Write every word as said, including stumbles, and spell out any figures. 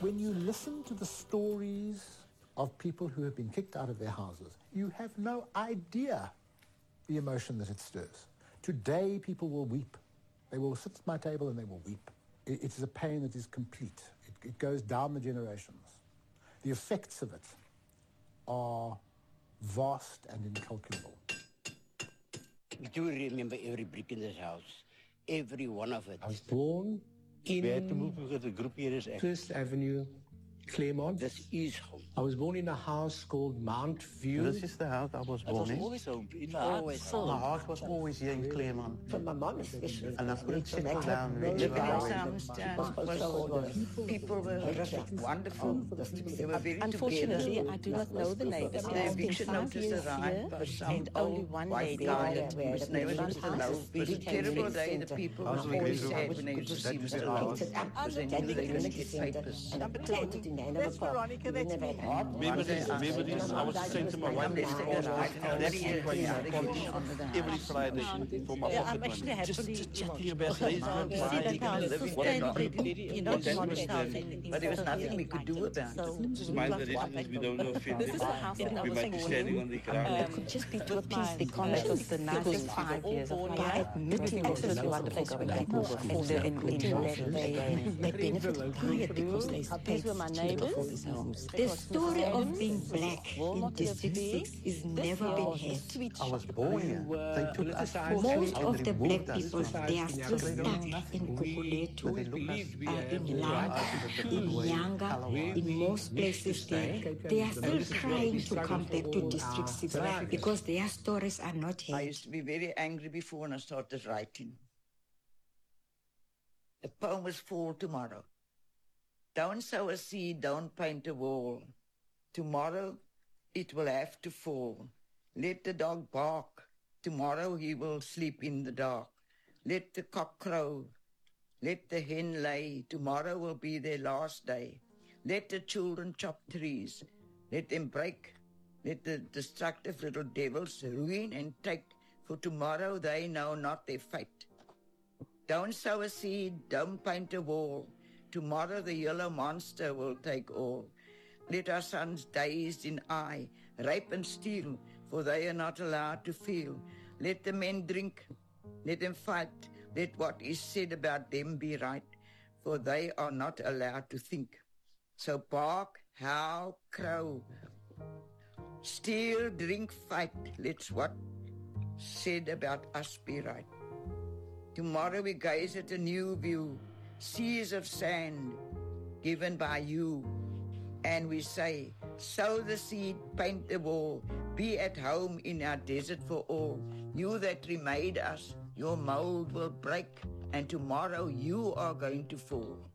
When you listen to the stories of people who have been kicked out of their houses, you have no idea the emotion that it stirs. Today, people will weep. They will sit at my table and they will weep. It, it is a pain that is complete. It, it goes down the generations. The effects of it are vast and incalculable. I do remember every brick in this house, every one of it. I was born in We had to move because the group here is First Avenue, Claremont. This is home. I was born in a house called Mount View. This is the house I was born in. always home. In the Always heart. My heart was always here in Claremont. For my mom especially. And I couldn't settle down. no really doubt. well. Soundstown was, people were terrific, wonderful. They were very Unfortunately, together. I do not know the neighbors. The eviction notice arrived by some and only one white lady guy that that was never to the low. It was a terrible day. The people were always sad when they used to see Mister Low. Because they knew they couldn't get papers. Number two, That's Veronica, that's me. Remember this, remember this, I was saying to my wife, that's every Friday for my yeah, I'm pocket actually money. happily, Just chatting about raising and see buying that house living. sustainably, you know, That not was enough the- anything. but there was nothing we could do about it. So, Just mind the residents, we don't know if it this is the house that I we was might be standing on the ground. It could just be to appease the conscience. It was the nicest five years of my life. It was absolutely wonderful going people and live in in they benefited by it because they paid were my neighbors. The story of being black in District six is never been had. I was born here. They took us Most and of the removed black us. people, they are still stuck in Guguletu, uh, in Langa, in Nyanga, in most places there. They are still trying to come back to District six because their stories are not I heard. used to be very angry before when I started writing. The poem was Fall Tomorrow. Don't sow a seed, don't paint a wall. Tomorrow it will have to fall. Let the dog bark. Tomorrow he will sleep in the dark. Let the cock crow. Let the hen lay. Tomorrow will be their last day. Let the children chop trees. Let them break. Let the destructive little devils ruin and take. For tomorrow they know not their fate. Don't sow a seed, don't paint a wall. Tomorrow the yellow monster will take all. Let our sons dazed in eye, rape and steal, for they are not allowed to feel. Let the men drink, let them fight, let what is said about them be right, for they are not allowed to think. So bark, howl, crow, steal, drink, fight, let's what said about us be right. Tomorrow we gaze at a new view, seas of sand given by you. And we say, sow the seed, paint the wall, be at home in our desert for all. You that remade us, your mold will break, and tomorrow you are going to fall.